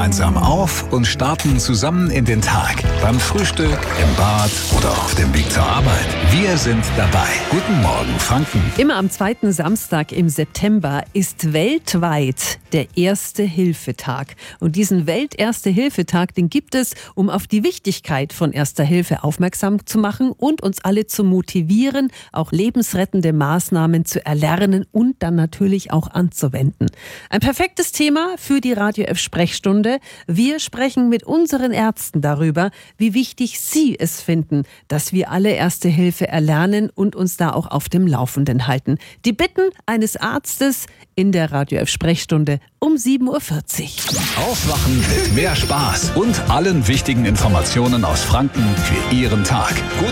gemeinsam auf und starten zusammen in den Tag. Beim Frühstück, im Bad oder auf dem Weg zur Arbeit. Wir sind dabei. Guten Morgen, Franken. Immer am zweiten Samstag im September ist weltweit der Erste-Hilfe-Tag. Und diesen Welt-Erste-Hilfe-Tag, den gibt es, um auf die Wichtigkeit von Erster Hilfe aufmerksam zu machen und uns alle zu motivieren, auch lebensrettende Maßnahmen zu erlernen und dann natürlich auch anzuwenden. Ein perfektes Thema für die Radio F Sprechstunde. Wir sprechen mit unseren Ärzten darüber, wie wichtig sie es finden, dass wir alle Erste Hilfe erlernen und uns da auch auf dem Laufenden halten. Die Bitten eines Arztes in der Radio F Sprechstunde um 7.40 Uhr. Aufwachen mit mehr Spaß und allen wichtigen Informationen aus Franken für Ihren Tag.